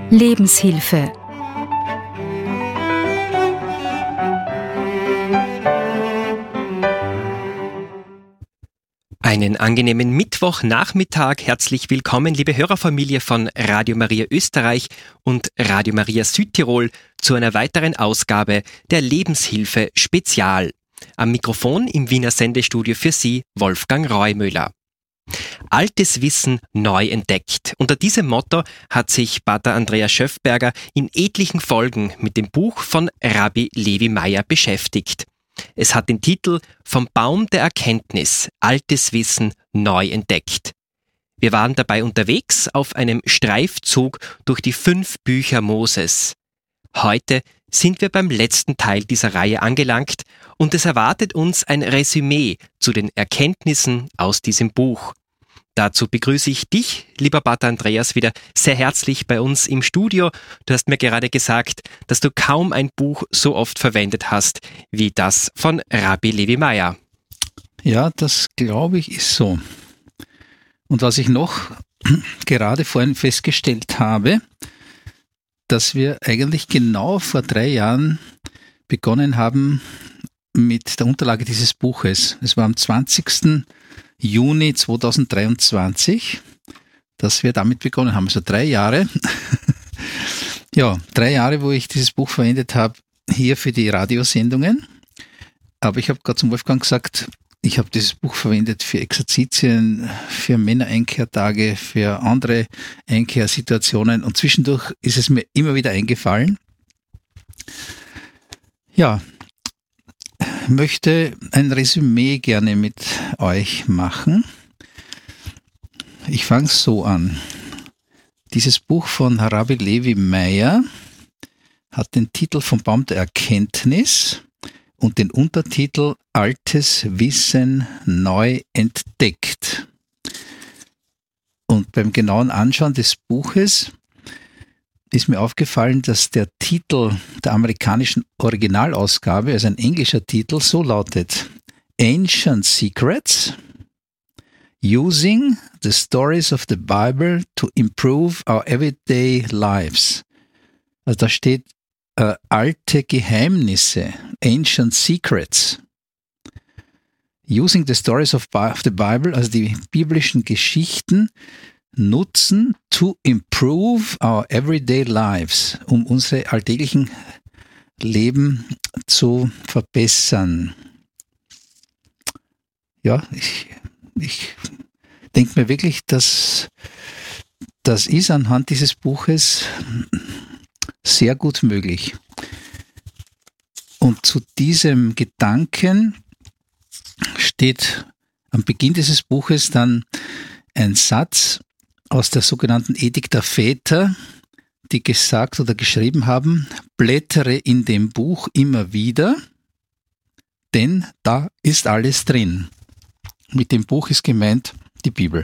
Lebenshilfe. Einen angenehmen Mittwochnachmittag. Herzlich willkommen, liebe Hörerfamilie von Radio Maria Österreich und Radio Maria Südtirol zu einer weiteren Ausgabe der Lebenshilfe Spezial. Am Mikrofon im Wiener Sendestudio für Sie Wolfgang Reumüller. Altes Wissen neu entdeckt. Unter diesem Motto hat sich Pater Andreas Schöffberger in etlichen Folgen mit dem Buch von Rabbi Levi Meyer beschäftigt. Es hat den Titel Vom Baum der Erkenntnis, altes Wissen neu entdeckt. Wir waren dabei unterwegs auf einem Streifzug durch die 5 Bücher Moses. Heute sind wir beim letzten Teil dieser Reihe angelangt und es erwartet uns ein Resümee zu den Erkenntnissen aus diesem Buch. Dazu begrüße ich dich, lieber Pater Andreas, wieder sehr herzlich bei uns im Studio. Du hast mir gerade gesagt, dass du kaum ein Buch so oft verwendet hast wie das von Rabbi Levi Meyer. Ja, das glaube ich ist so. Und was ich noch gerade vorhin festgestellt habe, dass wir eigentlich genau vor 3 Jahren begonnen haben mit der Unterlage dieses Buches. Es war am 20. Juni 2023, dass wir damit begonnen haben. Also 3 Jahre. Ja, 3 Jahre, wo ich dieses Buch verwendet habe, hier für die Radiosendungen. Aber ich habe gerade zum Wolfgang gesagt, ich habe dieses Buch verwendet für Exerzitien, für Männereinkehrtage, für andere Einkehrsituationen und zwischendurch ist es mir immer wieder eingefallen. Ja, ich möchte ein Resümee gerne mit euch machen. Ich fange so an. Dieses Buch von Rabbi Levi Meyer hat den Titel Vom Baum der Erkenntnis und den Untertitel Altes Wissen neu entdeckt. Und beim genauen Anschauen des Buches ist mir aufgefallen, dass der Titel der amerikanischen Originalausgabe, also ein englischer Titel, so lautet: Ancient Secrets, Using the Stories of the Bible to Improve Our Everyday Lives. Also da steht alte Geheimnisse, Ancient Secrets. Using the Stories of the Bible, also die biblischen Geschichten, nutzen to improve our everyday lives, um unsere alltäglichen Leben zu verbessern. Ja, ich denke mir wirklich, dass das ist anhand dieses Buches sehr gut möglich. Und zu diesem Gedanken steht am Beginn dieses Buches dann ein Satz aus der sogenannten Ethik der Väter, die gesagt oder geschrieben haben: Blättere in dem Buch immer wieder, denn da ist alles drin. Mit dem Buch ist gemeint die Bibel.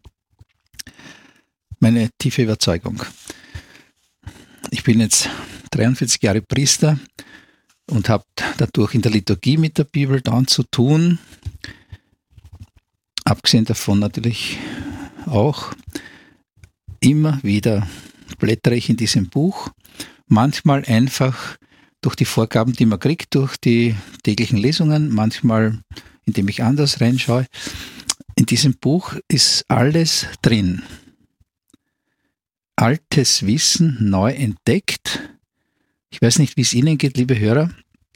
Meine tiefe Überzeugung. Ich bin jetzt 43 Jahre Priester und habe dadurch in der Liturgie mit der Bibel dann zu tun. Abgesehen davon natürlich auch. Immer wieder blättere ich in diesem Buch, manchmal einfach durch die Vorgaben, die man kriegt, durch die täglichen Lesungen, manchmal indem ich anders reinschaue. In diesem Buch ist alles drin. Altes Wissen neu entdeckt. Ich weiß nicht, wie es Ihnen geht, liebe Hörer.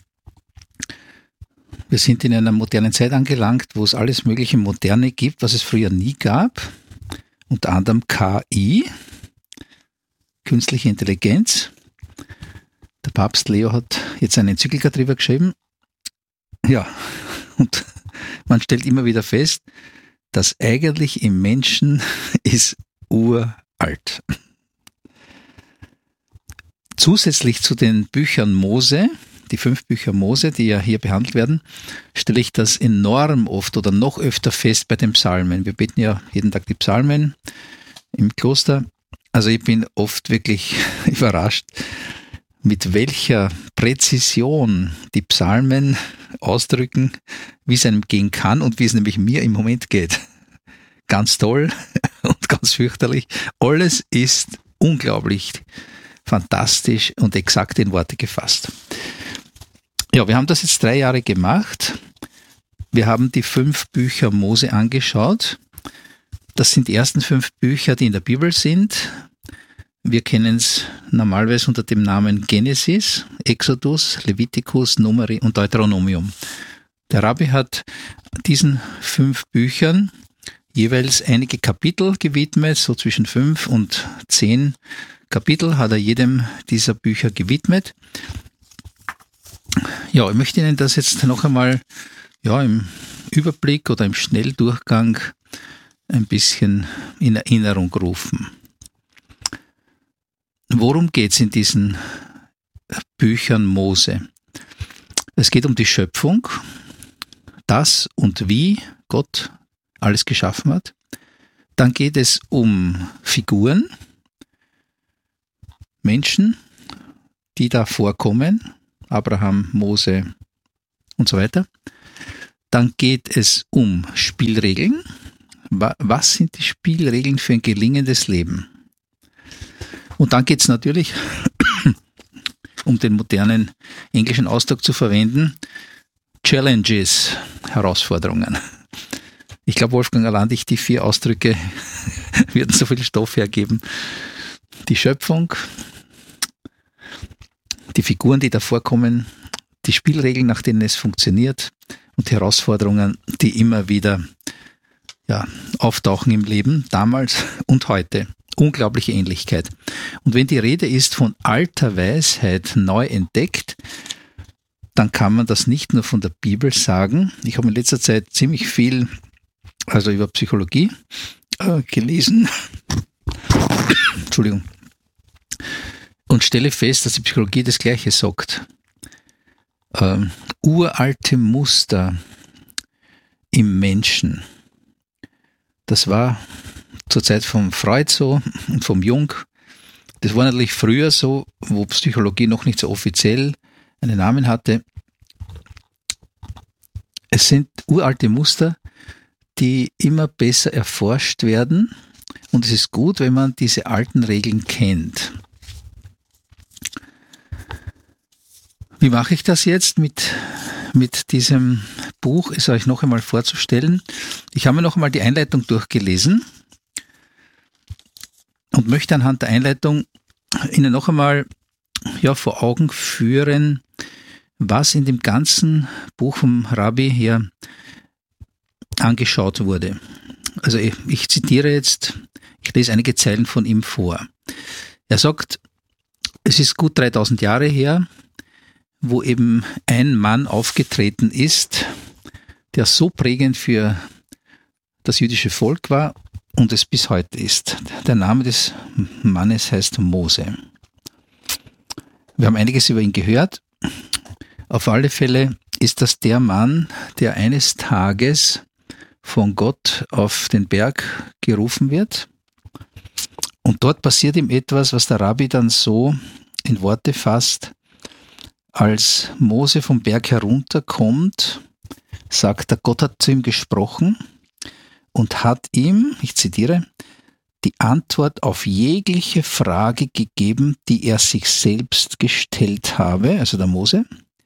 Wir sind in einer modernen Zeit angelangt, wo es alles mögliche Moderne gibt, was es früher nie gab. Unter anderem KI, künstliche Intelligenz. Der Papst Leo hat jetzt eine Enzyklika darüber geschrieben. Ja, und man stellt immer wieder fest, dass eigentlich im Menschen ist uralt. Zusätzlich zu den Büchern Mose, die 5 Bücher Mose, die ja hier behandelt werden, stelle ich das enorm oft oder noch öfter fest bei den Psalmen. Wir beten ja jeden Tag die Psalmen im Kloster. Also ich bin oft wirklich überrascht, mit welcher Präzision die Psalmen ausdrücken, wie es einem gehen kann und wie es nämlich mir im Moment geht. Ganz toll und ganz fürchterlich. Alles ist unglaublich fantastisch und exakt in Worte gefasst. Ja, wir haben das jetzt 3 Jahre gemacht. Wir haben die 5 Bücher Mose angeschaut. Das sind die ersten 5 Bücher, die in der Bibel sind. Wir kennen es normalerweise unter dem Namen Genesis, Exodus, Leviticus, Numeri und Deuteronomium. Der Rabbi hat diesen 5 Büchern jeweils einige Kapitel gewidmet, so zwischen 5 und 10 Kapitel hat er jedem dieser Bücher gewidmet. Ja, ich möchte Ihnen das jetzt noch einmal im Überblick oder im Schnelldurchgang ein bisschen in Erinnerung rufen. Worum geht es in diesen Büchern Mose? Es geht um die Schöpfung, das und wie Gott alles geschaffen hat. Dann geht es um Figuren, Menschen, die da vorkommen, Abraham, Mose und so weiter. Dann geht es um Spielregeln. Was sind die Spielregeln für ein gelingendes Leben? Und dann geht es natürlich, um den modernen englischen Ausdruck zu verwenden, Challenges, Herausforderungen. Ich glaube, Wolfgang, allein die 4 Ausdrücke würden so viel Stoff hergeben. Die Schöpfung, die Figuren, die da vorkommen, die Spielregeln, nach denen es funktioniert und die Herausforderungen, die immer wieder auftauchen im Leben, damals und heute. Unglaubliche Ähnlichkeit. Und wenn die Rede ist von alter Weisheit neu entdeckt, dann kann man das nicht nur von der Bibel sagen. Ich habe in letzter Zeit ziemlich viel über Psychologie gelesen. Entschuldigung. Und stelle fest, dass die Psychologie das Gleiche sagt. Uralte Muster im Menschen. Das war zur Zeit von Freud so und vom Jung. Das war natürlich früher so, wo Psychologie noch nicht so offiziell einen Namen hatte. Es sind uralte Muster, die immer besser erforscht werden. Und es ist gut, wenn man diese alten Regeln kennt. Wie mache ich das jetzt mit diesem Buch, es euch noch einmal vorzustellen? Ich habe mir noch einmal die Einleitung durchgelesen und möchte anhand der Einleitung Ihnen noch einmal vor Augen führen, was in dem ganzen Buch vom Rabbi hier angeschaut wurde. Also ich zitiere jetzt, ich lese einige Zeilen von ihm vor. Er sagt, es ist gut 3000 Jahre her, wo eben ein Mann aufgetreten ist, der so prägend für das jüdische Volk war und es bis heute ist. Der Name des Mannes heißt Mose. Wir haben einiges über ihn gehört. Auf alle Fälle ist das der Mann, der eines Tages von Gott auf den Berg gerufen wird. Und dort passiert ihm etwas, was der Rabbi dann so in Worte fasst. Als Mose vom Berg herunterkommt, sagt er, Gott hat zu ihm gesprochen und hat ihm, ich zitiere, die Antwort auf jegliche Frage gegeben, die er sich selbst gestellt habe, also der Mose,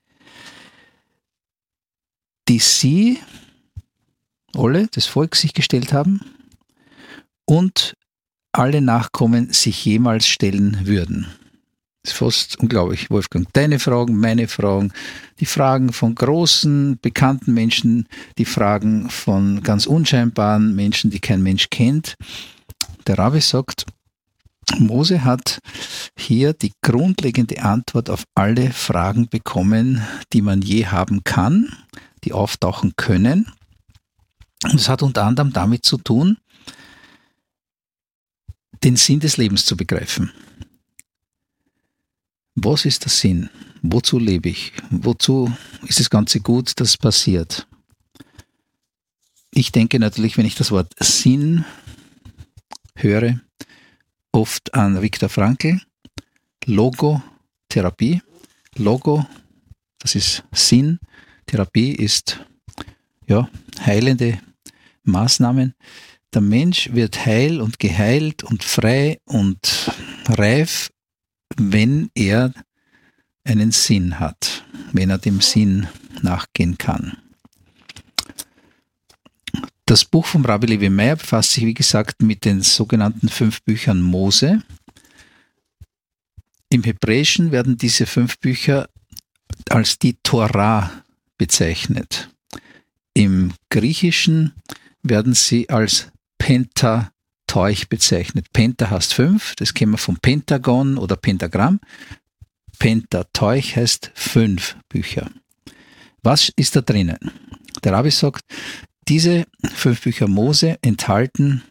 die sie, alle, das Volk, sich gestellt haben und alle Nachkommen sich jemals stellen würden. Das ist fast unglaublich, Wolfgang. Deine Fragen, meine Fragen, die Fragen von großen, bekannten Menschen, die Fragen von ganz unscheinbaren Menschen, die kein Mensch kennt. Der Rabbi sagt, Mose hat hier die grundlegende Antwort auf alle Fragen bekommen, die man je haben kann, die auftauchen können. Und es hat unter anderem damit zu tun, den Sinn des Lebens zu begreifen. Was ist der Sinn? Wozu lebe ich? Wozu ist das Ganze gut, das passiert? Ich denke natürlich, wenn ich das Wort Sinn höre, oft an Viktor Frankl, Logotherapie. Logo, das ist Sinn. Therapie ist heilende Maßnahmen. Der Mensch wird heil und geheilt und frei und reif, wenn er einen Sinn hat, wenn er dem Sinn nachgehen kann. Das Buch vom Rabbi Levi Meyer befasst sich, wie gesagt, mit den sogenannten 5 Büchern Mose. Im Hebräischen werden diese 5 Bücher als die Torah bezeichnet. Im Griechischen werden sie als Pentateuch bezeichnet. Penta heißt 5, das kennen wir vom Pentagon oder Pentagramm. Pentateuch heißt 5 Bücher. Was ist da drinnen? Der Rabbi sagt, diese 5 Bücher Mose enthalten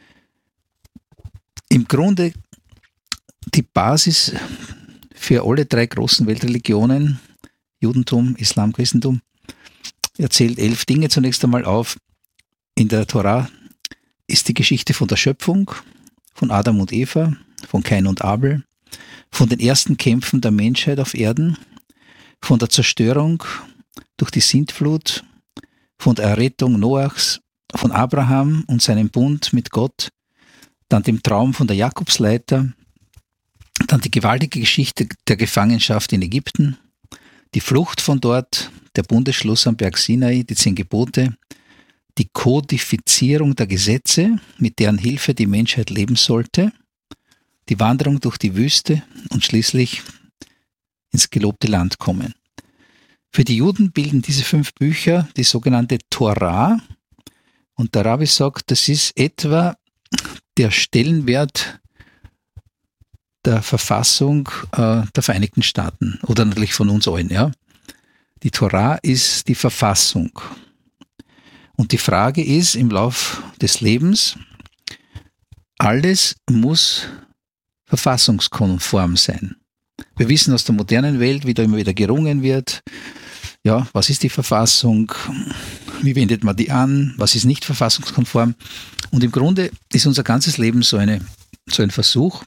im Grunde die Basis für alle 3 großen Weltreligionen, Judentum, Islam, Christentum. Er zählt 11 Dinge zunächst einmal auf. In der Torah ist die Geschichte von der Schöpfung, von Adam und Eva, von Kain und Abel, von den ersten Kämpfen der Menschheit auf Erden, von der Zerstörung durch die Sintflut, von der Errettung Noachs, von Abraham und seinem Bund mit Gott, dann dem Traum von der Jakobsleiter, dann die gewaltige Geschichte der Gefangenschaft in Ägypten, die Flucht von dort, der Bundesschluss am Berg Sinai, die 10 Gebote, die Kodifizierung der Gesetze, mit deren Hilfe die Menschheit leben sollte, die Wanderung durch die Wüste und schließlich ins gelobte Land kommen. Für die Juden bilden diese 5 Bücher die sogenannte Torah, und der Rabbi sagt, das ist etwa der Stellenwert der Verfassung der Vereinigten Staaten oder natürlich von uns allen. Ja. Die Torah ist die Verfassung. Und die Frage ist im Lauf des Lebens, alles muss verfassungskonform sein. Wir wissen aus der modernen Welt, wie da immer wieder gerungen wird. Ja, was ist die Verfassung? Wie wendet man die an? Was ist nicht verfassungskonform? Und im Grunde ist unser ganzes Leben so ein Versuch.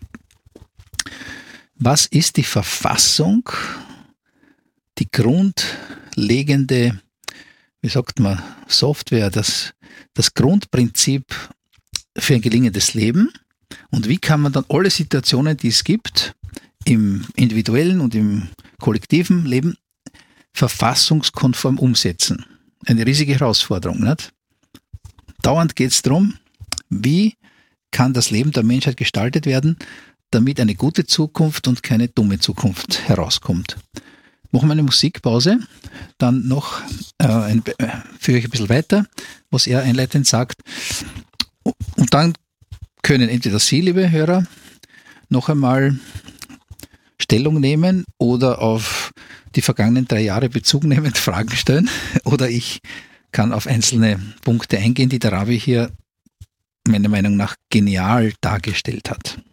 Was ist die Verfassung? Die grundlegende, wie sagt man, Software, das Grundprinzip für ein gelingendes Leben. Und wie kann man dann alle Situationen, die es gibt, im individuellen und im kollektiven Leben, verfassungskonform umsetzen? Eine riesige Herausforderung, nicht? Dauernd geht es darum, wie kann das Leben der Menschheit gestaltet werden, damit eine gute Zukunft und keine dumme Zukunft herauskommt. Machen wir eine Musikpause, dann noch führe ich ein bisschen weiter, was er einleitend sagt. Und dann können entweder Sie, liebe Hörer, noch einmal Stellung nehmen oder auf die vergangenen 3 Jahre Bezug nehmend Fragen stellen, oder ich kann auf einzelne Punkte eingehen, die der Rabbi hier meiner Meinung nach genial dargestellt hat.